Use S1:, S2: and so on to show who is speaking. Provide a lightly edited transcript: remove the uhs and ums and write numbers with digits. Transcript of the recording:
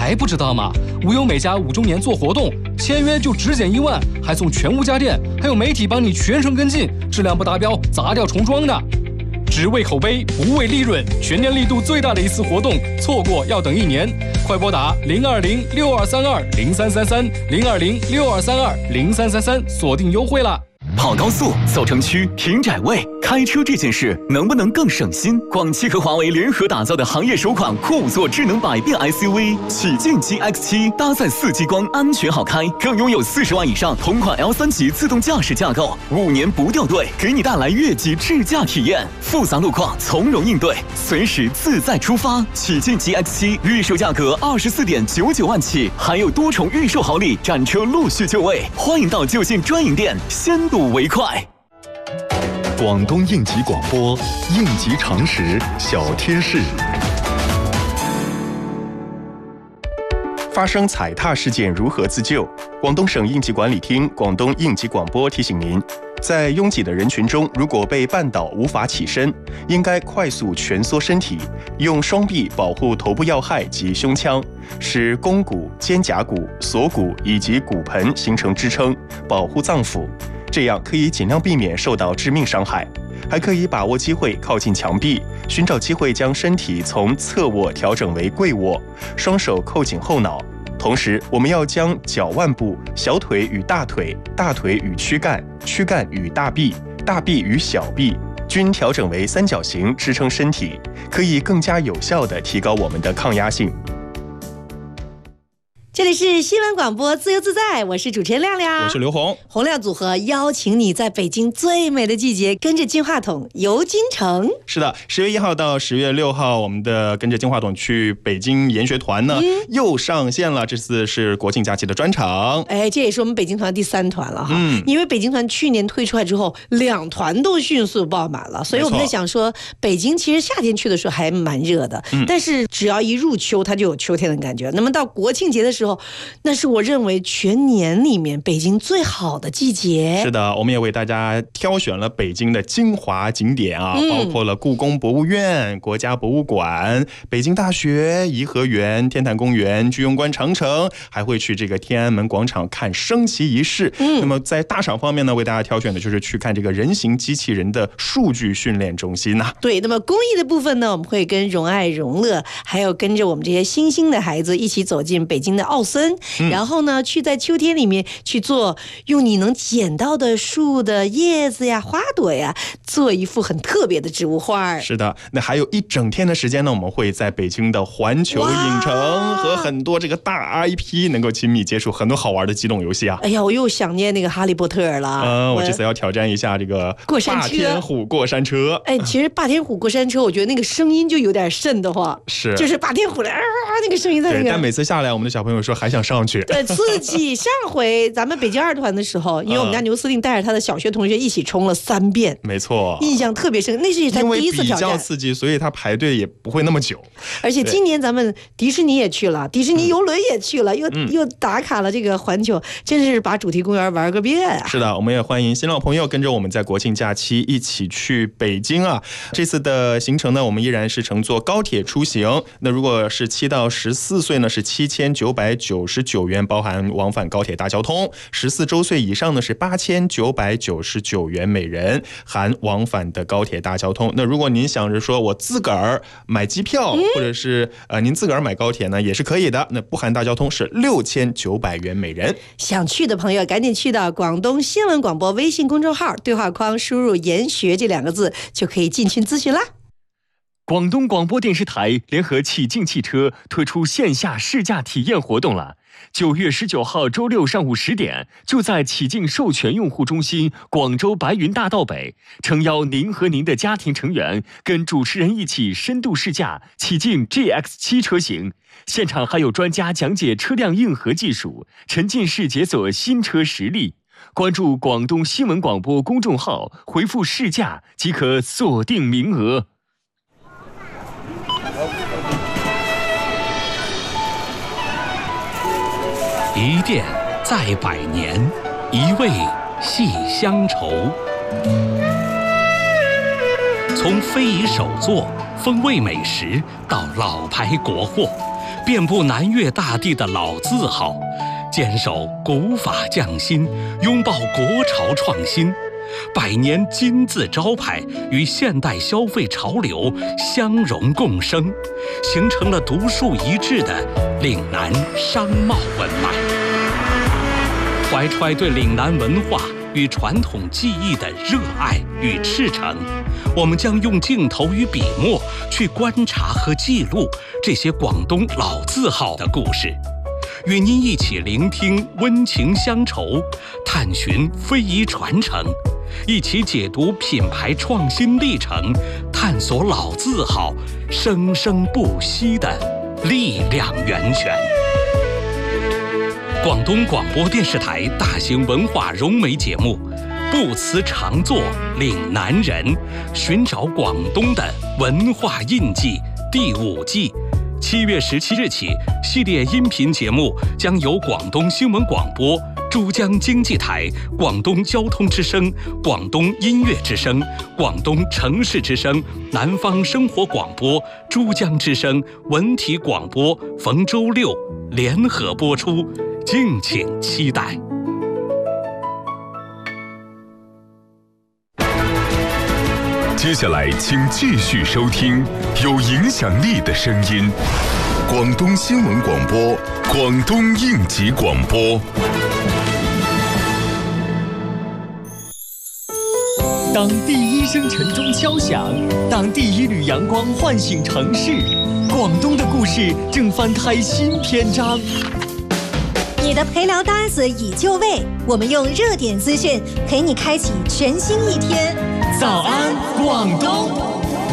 S1: 还不知道吗？无忧美家5周年做活动，签约就只减1万，还送全屋家电，还有媒体帮你全程跟进，质量不达标砸掉重装的。只为口碑，不为利润，全年力度最大的一次活动，错过要等1年。快拨打020-6232-0333，020-6232-0333，锁定优惠了。
S2: 跑高速、走城区、停窄位，开车这件事能不能更省心？广汽和华为联合打造的行业首款酷5座智能百变 SUV 启劲 GX7，搭载4激光，安全好开，更拥有40万以上同款 L3级自动驾驶架构，5年不掉队，给你带来越级智驾体验。复杂路况从容应对，随时自在出发。启劲 GX7 预售价格24.99万起，还有多重预售好礼，展车陆续就位，欢迎到就近专营店先睹为快。
S3: 广东应急广播，应急常识小贴士。
S4: 发生踩踏事件如何自救？广东省应急管理厅广东应急广播提醒您，在拥挤的人群中，如果被绊倒无法起身，应该快速蜷缩身体，用双臂保护头部要害及胸腔，使肱骨、肩胛骨、锁骨以及骨盆形成支撑，保护脏腑。这样可以尽量避免受到致命伤害。还可以把握机会靠近墙壁，寻找机会将身体从侧卧调整为跪卧，双手扣紧后脑。同时，我们要将脚腕部、小腿与大腿、大腿与躯干、躯干与大臂、大臂与小臂均调整为三角形支撑身体，可以更加有效地提高我们的抗压性。
S5: 这里是新闻广播自由自在，我是主持人亮亮，
S4: 我是刘红。
S5: 洪亮组合邀请你在北京最美的季节，跟着金话筒游京城。
S4: 是的，10月1号到10月6号，我们的跟着金话筒去北京研学团呢，又上线了。这次是国庆假期的专场，
S5: 这也是我们北京团第3团了哈。因为北京团去年推出来之后，2团都迅速爆满了，所以我们在想说，北京其实夏天去的时候还蛮热的，但是只要一入秋，它就有秋天的感觉。那么到国庆节的时候，那是我认为全年里面北京最好的季节。
S4: 是的，我们也为大家挑选了北京的精华景点啊，包括了故宫博物院、国家博物馆、北京大学、颐和园、天坛公园、居庸关长城，还会去这个天安门广场看升旗仪式。那么在大赏方面呢，为大家挑选的就是去看这个人形机器人的数据训练中心呐。
S5: 对，那么公益的部分呢，我们会跟荣爱荣乐，还有跟着我们这些新兴的孩子一起走进北京的奥森，然后呢，去在秋天里面去做，用你能捡到的树的叶子呀、花朵呀，做一幅很特别的植物画。
S4: 是的，那还有一整天的时间呢，我们会在北京的环球影城和很多这个大 IP 能够亲密接触很多好玩的机动游戏啊。
S5: 哎呀，我又想念那个哈利波特了。
S4: 我这次要挑战一下这个
S5: 过山车，
S4: 霸天虎过山车。
S5: 其实霸天虎过山车，我觉得那个声音就有点瘆得慌，
S4: 是，
S5: 就是霸天虎的那个声音在那个。
S4: 但每次下来，我们的小朋友说还想上去。
S5: 对，刺激。上回咱们北京2团的时候，因为我们家牛司令带着他的小学同学一起冲了3遍，
S4: 没错，
S5: 印象特别深。那是他第一次挑战，因为
S4: 比较刺激，所以他排队也不会那么久。
S5: 而且今年咱们迪士尼也去了，迪士尼游轮也去了，又打卡了这个环球，真是把主题公园玩个遍啊。
S4: 是的，我们也欢迎新老朋友跟着我们在国庆假期一起去北京啊。这次的行程呢，我们依然是乘坐高铁出行。那如果是7到14岁呢，是7999元，包含往返高铁大交通；14周岁以上呢是8999元每人，含往返的高铁大交通。那如果您想着说我自个儿买机票，或者是您自个儿买高铁呢，也是可以的。那不含大交通是6900元每人。
S5: 想去的朋友赶紧去到广东新闻广播微信公众号对话框输入研学这2个字，就可以进群咨询啦。
S2: 广东广播电视台联合启劲汽车推出线下试驾体验活动了。9月19号周六上午10点，就在启劲授权用户中心广州白云大道北，诚邀您和您的家庭成员跟主持人一起深度试驾启劲 GX7 车型。现场还有专家讲解车辆硬核技术，沉浸式解锁新车实力。关注广东新闻广播公众号，回复试驾即可锁定名额。
S6: 一店在百年，一味系乡愁。从非遗手作、风味美食到老牌国货， 遍布南粤大地的老字号，坚守古法匠心，拥抱国潮创新。100年金字招牌与现代消费潮流相融共生，形成了独树一帜的岭南商贸文脉。怀揣对岭南文化与传统技艺的热爱与赤诚，我们将用镜头与笔墨去观察和记录这些广东老字号的故事，与您一起聆听温情乡愁，探寻非遗传承，一起解读品牌创新历程，探索老字号生生不息的力量源泉。广东广播电视台大型文化融媒节目《不辞常作岭南人》，寻找广东的文化印记第5季，7月17日起，系列音频节目将由广东新闻广播、珠江经济台、广东交通之声、广东音乐之声、广东城市之声、南方生活广播、珠江之声、文体广播逢周六联合播出，敬请期待。
S7: 接下来请继续收听有影响力的声音，广东新闻广播，广东应急广播。
S8: 当第一声晨钟敲响，当第一缕阳光唤醒城市，广东的故事正翻开新篇章。
S9: 你的陪聊搭子已就位，我们用热点资讯陪你开启全新一天。
S8: 早安，广东！